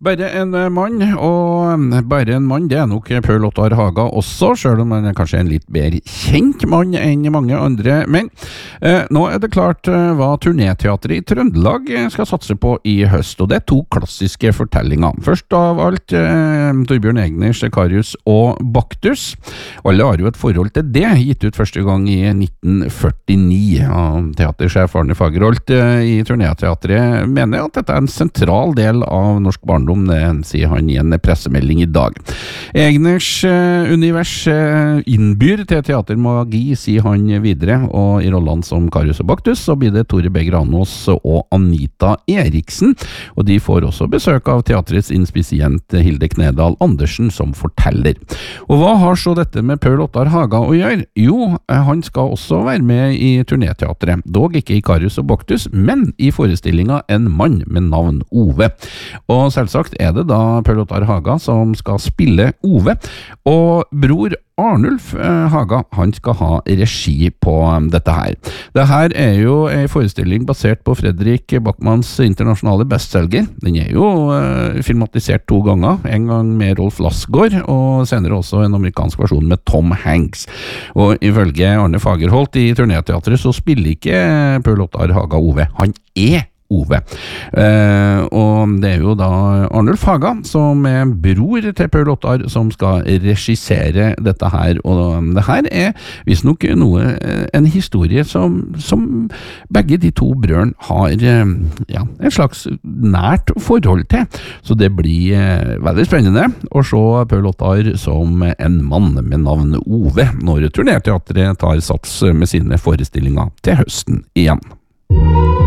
Bare en mann, og bare en mann, det nok Paul Ottar Haga også, selv om han kanskje en litt bedre kjent mann enn mange andre. Men nå det klart hva turnéteatret i Trøndelag skal satse på i høst, og det to klassiske fortellinger. Først av alt Torbjørn Egners Karius og Baktus. Alle har jo et forhold til det, gitt ut første gang i 1949. Og teatersjef Arne Fagerholt i turnéteatret mener at dette en sentral del av norsk barndom. Det sier han i en pressemelding i dag. Egners univers innbyr til teatermagi, sier han videre, og i rollene som Karius og Baktus så blir det Tore B. Granås og Anita Eriksen, og de får også besøk av teatrets inspisient Hilde Knedal Andersen som forteller. Og hva har så dette med Paul Ottar Haga å gjøre? Jo, han skal også være med i turnéteatret, dog ikke i Karius og Baktus, men i forestillinga En mann med navn Ove. Og selvsagt det da Paul Ottar Haga som skal spille Ove, og bror Arnulf Haga, han skal ha regi på dette her. Det her jo en forestilling basert på Fredrik Backmans internasjonale bestselger. Den jo filmatisert 2 ganger, en gang med Rolf Lassgaard, og senere også en amerikansk versjon med Tom Hanks. Og ifølge Arne Fagerholt i turnéteatret så spiller ikke Paul Ottar Haga Ove, han Ove. Og det jo da Arnulf Haga som bror til Paul Ottar som skal regissere dette her, og det her visst nok en historie som begge de to brødrene har et slags nært forhold til, så det blir veldig spennende å se Paul Ottar som en mann med navn Ove når turnéteatret tar sats med sine forestillinger til høsten igjen.